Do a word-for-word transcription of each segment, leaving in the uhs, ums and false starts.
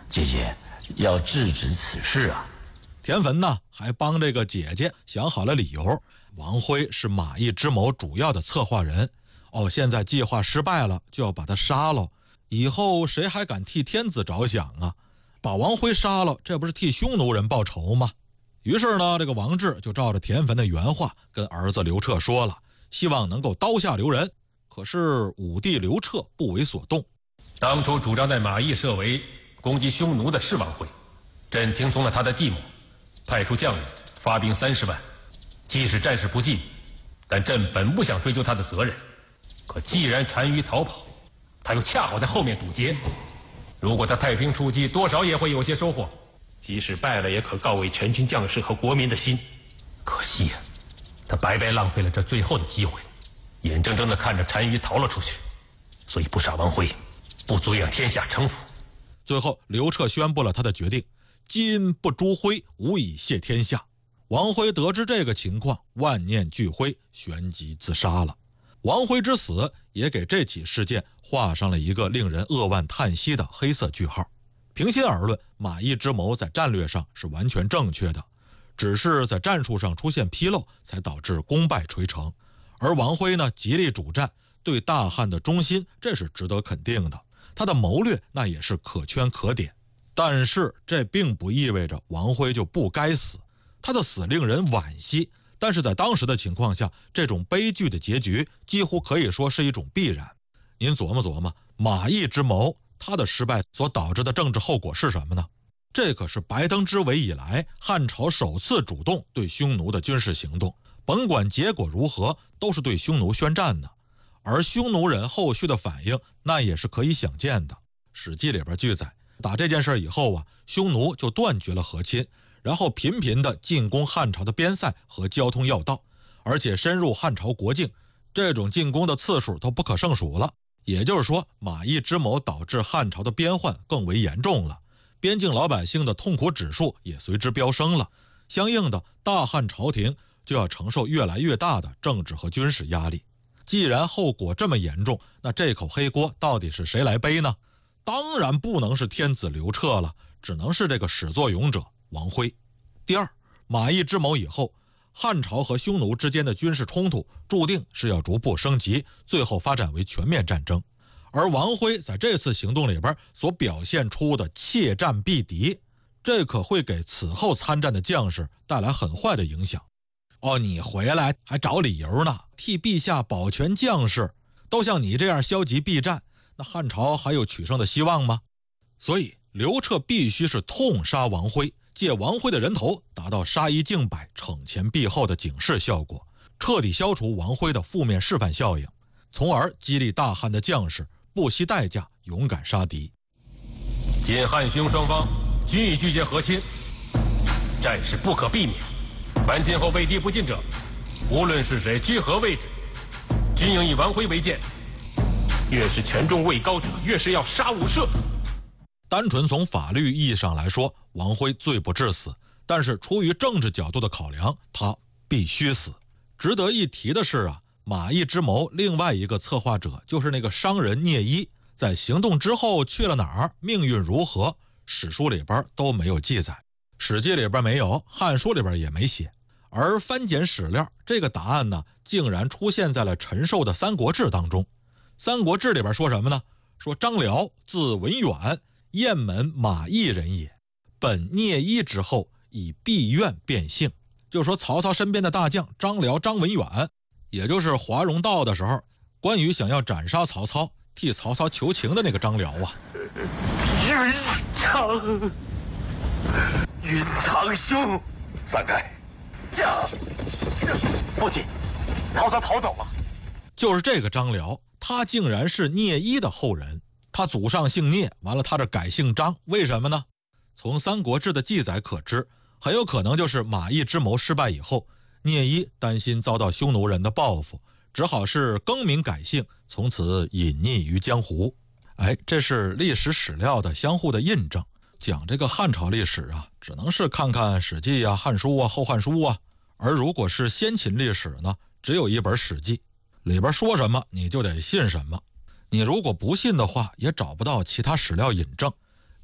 姐姐要制止此事啊。 田汾呢还帮这个姐姐想好了理由，王辉是马邑之谋主要的策划人，哦，现在计划失败了，就要把他杀了，以后谁还敢替天子着想啊？把王辉杀了，这不是替匈奴人报仇吗？于是呢，这个王志就照着田汾的原话跟儿子刘彻说了，希望能够刀下留人。可是武帝刘彻不为所动。 当初主张在马邑设围攻击匈奴的是王辉，朕听从了他的计谋，派出将领发兵三十万，即使战事不济，但朕本不想追究他的责任。可既然单于逃跑，他又恰好在后面堵截，如果他派兵出击，多少也会有些收获。即使败了，也可告慰全军将士和国民的心。可惜呀、啊，他白白浪费了这最后的机会，眼睁睁地看着单于逃了出去，所以不杀王辉，不足以让天下臣服。 最后，刘彻宣布了他的决定：今不诛辉，无以谢天下。王辉得知这个情况，万念俱灰，旋即自杀了。王辉之死也给这起事件画上了一个令人扼腕叹息的黑色句号。平心而论，马邑之谋在战略上是完全正确的，只是在战术上出现纰漏，才导致功败垂成。而王辉呢，极力主战，对大汉的忠心，这是值得肯定的。他的谋略那也是可圈可点。但是这并不意味着王辉就不该死，他的死令人惋惜。但是在当时的情况下，这种悲剧的结局几乎可以说是一种必然。您琢磨琢磨，马邑之谋他的失败所导致的政治后果是什么呢？这可是白登之围以来汉朝首次主动对匈奴的军事行动，甭管结果如何，都是对匈奴宣战的。而匈奴人后续的反应那也是可以想见的。史记里边记载，打这件事以后啊，匈奴就断绝了和亲，然后频频地进攻汉朝的边塞和交通要道，而且深入汉朝国境，这种进攻的次数都不可胜数了。也就是说，马邑之谋导致汉朝的边患更为严重了，边境老百姓的痛苦指数也随之飙升了。相应的，大汉朝廷就要承受越来越大的政治和军事压力。既然后果这么严重，那这口黑锅到底是谁来背呢？当然不能是天子刘彻了，只能是这个始作俑者王辉。第二，马邑之谋以后，汉朝和匈奴之间的军事冲突注定是要逐步升级，最后发展为全面战争。而王辉在这次行动里边所表现出的怯战必敌，这可会给此后参战的将士带来很坏的影响。哦，你回来还找理由呢，替陛下保全将士，都像你这样消极避战，那汉朝还有取胜的希望吗？所以刘彻必须是痛杀王辉，借王辉的人头达到杀一儆百、惩前毖后的警示效果，彻底消除王辉的负面示范效应，从而激励大汉的将士不惜代价勇敢杀敌。 今汉匈双方均已拒绝和亲，战事不可避免。凡今后为敌不进者，无论是谁居何位置，均应以王辉为鉴。越是权重位高者，越是要杀无赦。 单纯从法律意义上来说，王辉罪不至死，但是出于政治角度的考量，他必须死。值得一提的是啊，马邑之谋另外一个策划者就是那个商人聂一，在行动之后去了哪儿，命运如何，史书里边都没有记载，史记里边没有，汉书里边也没写。而翻检史料，这个答案呢，竟然出现在了陈寿的《三国志》当中。《三国志》里边说什么呢？说张辽字文远，雁门马邑人也，本聂一之后，以避怨变姓。就说曹操身边的大将张辽张文远，也就是华容道的时候，关羽想要斩杀曹操，替曹操求情的那个张辽啊。 云长，云长兄， 散开！ 驾！父亲，曹操逃走了。 就是这个张辽，他竟然是聂一的后人。他祖上姓聂，完了他这改姓张，为什么呢？从《三国志》的记载可知，很有可能就是马邑之谋失败以后，聂一担心遭到匈奴人的报复，只好是更名改姓，从此隐匿于江湖。哎，这是历史史料的相互的印证。讲这个汉朝历史啊，只能是看看史记啊、汉书啊、后汉书啊。而如果是先秦历史呢，只有一本史记，里边说什么你就得信什么。你如果不信的话，也找不到其他史料引证。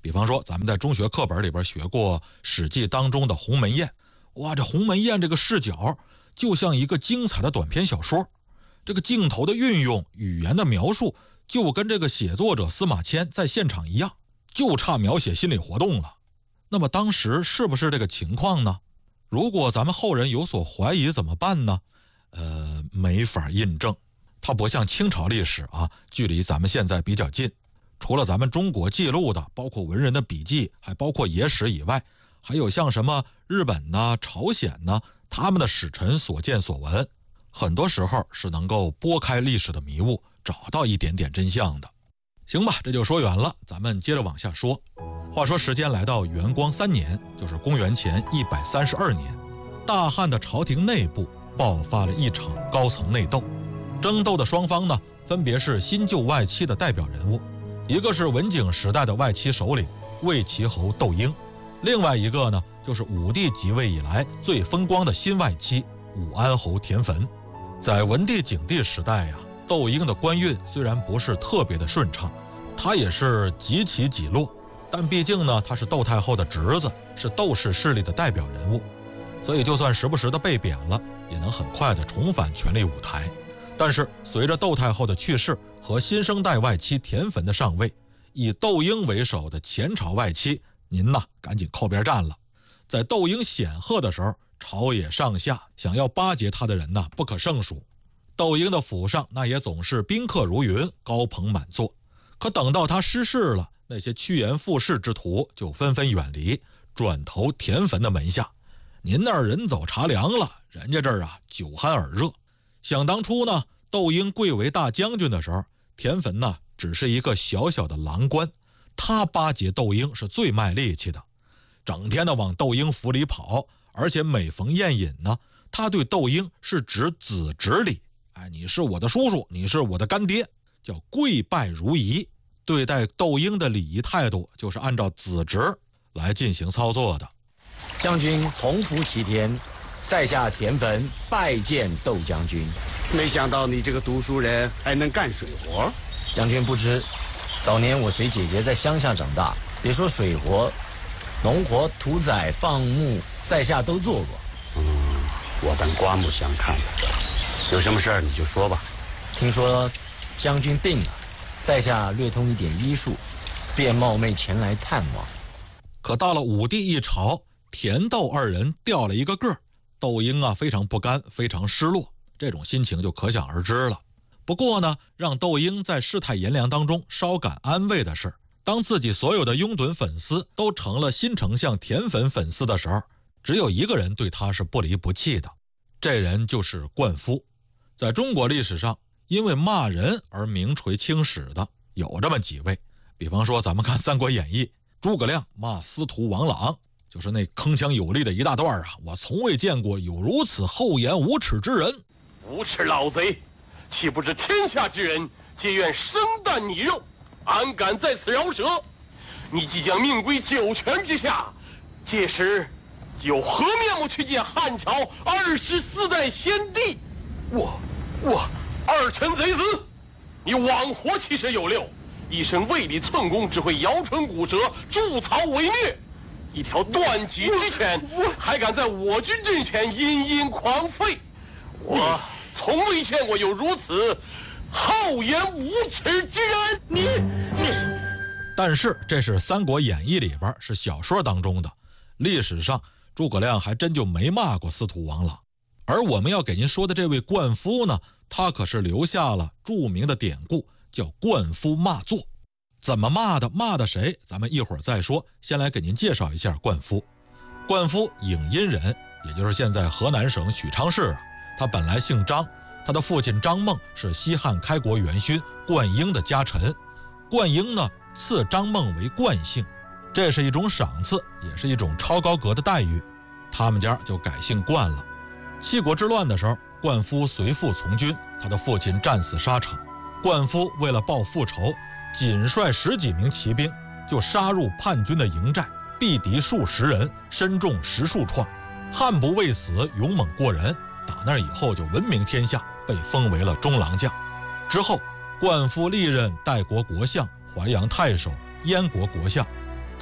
比方说咱们在中学课本里边学过《史记》当中的鸿门宴，哇，这鸿门宴这个视角就像一个精彩的短篇小说，这个镜头的运用、语言的描述就跟这个写作者司马迁在现场一样，就差描写心理活动了。那么当时是不是这个情况呢？如果咱们后人有所怀疑怎么办呢？呃，没法印证。它不像清朝历史啊，距离咱们现在比较近。除了咱们中国记录的，包括文人的笔记，还包括野史以外，还有像什么日本呐、朝鲜呐，他们的使臣所见所闻，很多时候是能够拨开历史的迷雾，找到一点点真相的。行吧，这就说远了，咱们接着往下说。话说时间来到元光三年，就是公元前一百三十二年，大汉的朝廷内部爆发了一场高层内斗。争斗的双方呢，分别是新旧外戚的代表人物，一个是文景时代的外戚首领魏齐侯窦婴，另外一个呢就是武帝即位以来最风光的新外戚武安侯田汾。在文帝景帝时代呀、啊，窦婴的官运虽然不是特别的顺畅，他也是几起几落，但毕竟呢他是窦太后的侄子，是窦氏势力的代表人物，所以就算时不时的被贬了，也能很快的重返权力舞台。但是随着窦太后的去世和新生代外戚田汾的上位，以窦婴为首的前朝外戚，您呐赶紧靠边站了。在窦婴显赫的时候，朝野上下想要巴结他的人呐不可胜数。窦婴的府上那也总是宾客如云，高朋满座。可等到他失势了，那些趋炎附势之徒就纷纷远离，转投田汾的门下。您那儿人走茶凉了，人家这儿啊酒酣耳热。想当初呢，窦婴贵为大将军的时候，田汾呢只是一个小小的郎官，他巴结窦婴是最卖力气的，整天的往窦婴府里跑，而且每逢宴饮呢，他对窦婴是指子侄礼，哎，你是我的叔叔，你是我的干爹，叫跪拜如仪。对待窦婴的礼仪态度就是按照子侄来进行操作的。 将军洪福齐天，在下田汾拜见窦将军。 没想到你这个读书人还能干水活。 将军不知，早年我随姐姐在乡下长大，别说水活，农活、屠宰、放牧，在下都做过。 嗯，我等刮目相看。有什么事儿你就说吧。 听说将军病了，在下略通一点医术，便冒昧前来探望。 可到了武帝一朝，田窦二人掉了一个个，窦婴啊非常不甘，非常失落，这种心情就可想而知了。不过呢，让窦婴在世态炎凉当中稍感安慰的是，当自己所有的拥趸粉丝都成了新丞相田汾粉丝的时候，只有一个人对他是不离不弃的，这人就是灌夫。在中国历史上，因为骂人而名垂青史的有这么几位，比方说咱们看《三国演义》，诸葛亮骂司徒王朗，就是那铿锵有力的一大段啊！我从未见过有如此厚颜无耻之人。 无耻老贼，岂不知天下之人皆愿生啖你肉，安敢在此饶舌？你即将命归九泉之下，届时有何面目去见汉朝二十四代先帝？我我二臣贼子，你枉活其实有六，一身胃里寸功，只会摇唇鼓舌，助曹为虐。一条断脊之犬，还敢在我军阵前殷殷狂吠！我从未见过有如此厚颜无耻之人。你你， 但是这是《三国演义》里边，是小说当中的，历史上诸葛亮还真就没骂过司徒王朗。而我们要给您说的这位灌夫呢，他可是留下了著名的典故，叫灌夫骂作。怎么骂的，骂的谁，咱们一会儿再说。先来给您介绍一下灌夫。灌夫颍阴人，也就是现在河南省许昌市。他本来姓张，他的父亲张孟是西汉开国元勋灌婴的家臣。灌婴呢赐张孟为灌姓，这是一种赏赐，也是一种超高格的待遇。他们家就改姓灌了。七国之乱的时候，灌夫随父从军，他的父亲战死沙场。灌夫为了报复仇，仅率十几名骑兵就杀入叛军的营寨，毙敌数十人，身中十数创。悍不畏死，勇猛过人，打那以后就闻名天下，被封为了中郎将。之后灌夫历任代国国相、淮阳太守、燕国国相。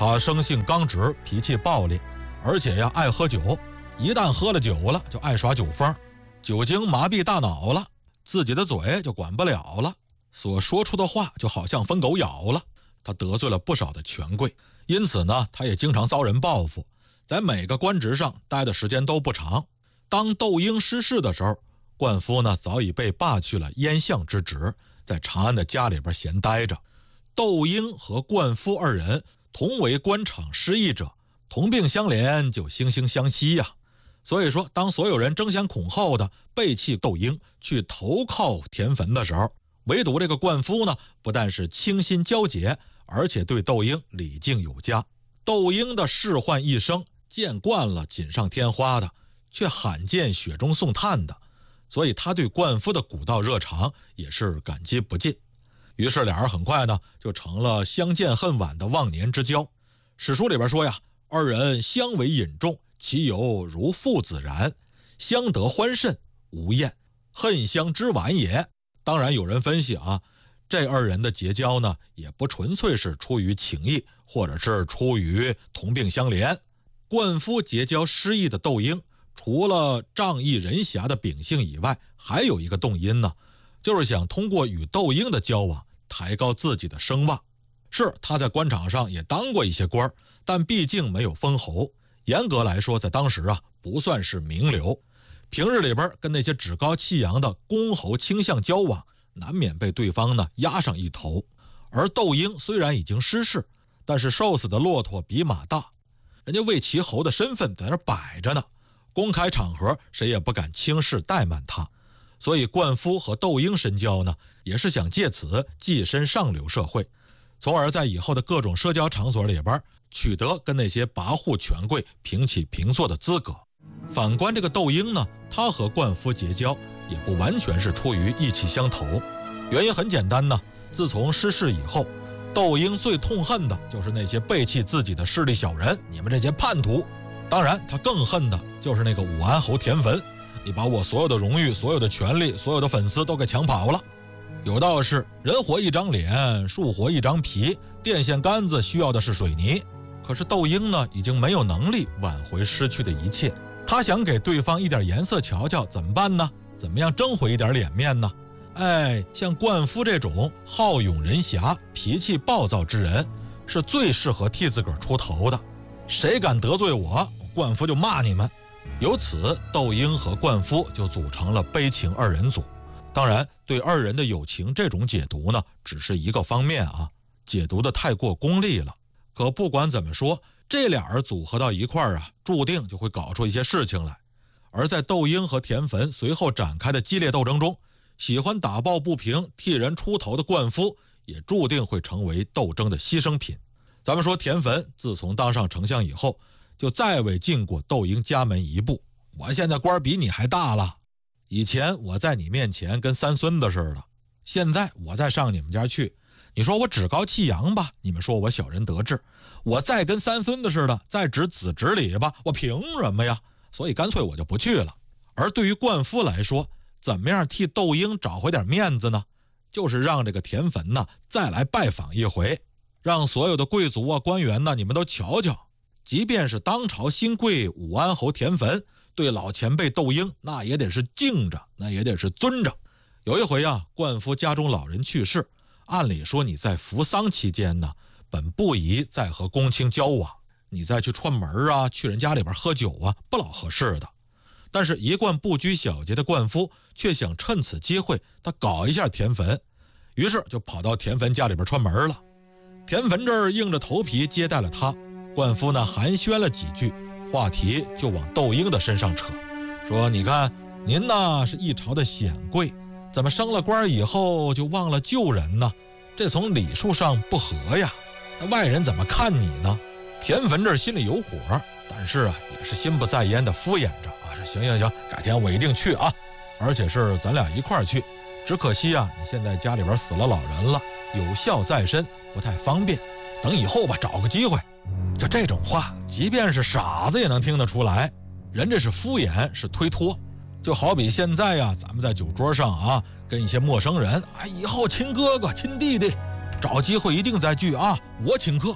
他生性刚直，脾气暴烈，而且呀爱喝酒，一旦喝了酒了就爱耍酒疯，酒精麻痹大脑了，自己的嘴就管不了了，所说出的话就好像疯狗咬了。他得罪了不少的权贵，因此呢他也经常遭人报复，在每个官职上待的时间都不长。当窦婴失势的时候，灌夫呢早已被罢去了阉相之职，在长安的家里边闲待着。窦婴和灌夫二人同为官场失意者，同病相怜，就惺惺相惜呀、啊。所以说，当所有人争先恐后的背弃窦婴去投靠田汾的时候，唯独这个灌夫呢，不但是倾心交结，而且对窦婴礼敬有加。窦婴的仕宦一生，见惯了锦上添花的，却罕见雪中送炭的，所以他对灌夫的古道热肠也是感激不尽。于是俩人很快呢就成了相见恨晚的忘年之交。史书里边说呀，二人相为饮重，其由如父子然，相得欢甚，无厌，恨相知晚也。当然有人分析啊，这二人的结交呢也不纯粹是出于情谊，或者是出于同病相怜。灌夫结交失意的窦婴，除了仗义仁侠的秉性以外，还有一个动因呢，就是想通过与窦婴的交往抬高自己的声望。是他在官场上也当过一些官，但毕竟没有封侯，严格来说在当时啊不算是名流。平日里边跟那些趾高气扬的公侯卿相交往，难免被对方呢压上一头。而窦婴虽然已经失势，但是瘦死的骆驼比马大，人家魏齐侯的身份在那摆着呢，公开场合谁也不敢轻视怠慢他。所以灌夫和窦婴深交呢，也是想借此跻身上流社会，从而在以后的各种社交场所里边取得跟那些跋扈权贵平起平坐的资格。反观这个窦婴呢，他和灌夫结交也不完全是出于意气相投，原因很简单呢，自从失势以后，窦婴最痛恨的就是那些背弃自己的势力小人，你们这些叛徒。当然他更恨的就是那个武安侯田汾，你把我所有的荣誉、所有的权利、所有的粉丝都给抢跑了。有道是人活一张脸，树活一张皮，电线杆子需要的是水泥。可是窦婴呢，已经没有能力挽回失去的一切，他想给对方一点颜色瞧瞧，怎么办呢？怎么样争回一点脸面呢？哎，像灌夫这种好勇仁侠、脾气暴躁之人，是最适合替自个儿出头的。谁敢得罪我，灌夫就骂你们。由此，窦婴和灌夫就组成了悲情二人组。当然，对二人的友情这种解读呢，只是一个方面啊，解读的太过功利了。可不管怎么说，这俩人组合到一块儿啊，注定就会搞出一些事情来。而在窦婴和田汾随后展开的激烈斗争中，喜欢打抱不平、替人出头的灌夫，也注定会成为斗争的牺牲品。咱们说田汾自从当上丞相以后，就再未进过窦婴家门一步。我现在官比你还大了，以前我在你面前跟三孙子似的，现在我再上你们家去，你说我趾高气扬吧，你们说我小人得志，我再跟三孙子似的，再指子侄礼吧，我凭什么呀？所以干脆我就不去了。而对于灌夫来说，怎么样替窦婴找回点面子呢？就是让这个田汾呢再来拜访一回，让所有的贵族啊官员呢，你们都瞧瞧，即便是当朝新贵武安侯田汾，对老前辈窦婴那也得是敬着，那也得是尊着。有一回啊，灌夫家中老人去世，按理说你在服丧期间呢，本不宜再和公卿交往，你再去串门啊，去人家里边喝酒啊，不老合适的。但是一贯不拘小节的灌夫却想趁此机会他搞一下田汾，于是就跑到田汾家里边串门了。田汾这儿硬着头皮接待了他，灌夫呢寒暄了几句，话题就往窦婴的身上扯，说你看您呢是一朝的显贵，怎么升了官以后就忘了旧人呢？这从礼数上不合呀，那外人怎么看你呢？田汾这儿心里有火，但是啊也是心不在焉的敷衍着啊，说行行行，改天我一定去啊，而且是咱俩一块儿去。只可惜啊你现在家里边死了老人了，有孝在身，不太方便，等以后吧，找个机会。就这种话，即便是傻子也能听得出来，人这是敷衍，是推脱。就好比现在呀、啊，咱们在酒桌上啊，跟一些陌生人，啊，以后亲哥哥、亲弟弟，找机会一定再聚啊，我请客。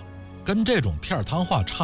跟这种片儿汤话差